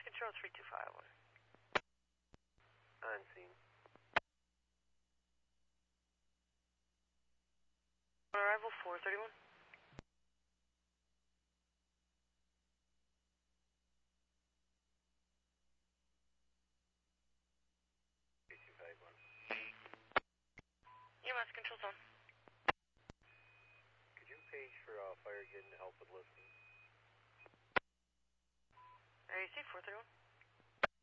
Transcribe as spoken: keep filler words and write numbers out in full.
Control three two five one. On scene. Arrival four thirty-one. three two five one. E M S control zone. Could you page for uh, fire getting help with listening? A C four thirty-one.